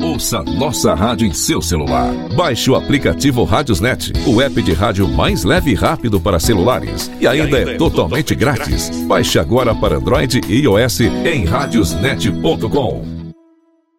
Ouça nossa rádio em seu celular. Baixe o aplicativo Rádiosnet, o app de rádio mais leve e rápido para celulares. E ainda é totalmente grátis. Baixe agora para Android e iOS em radiosnet.com.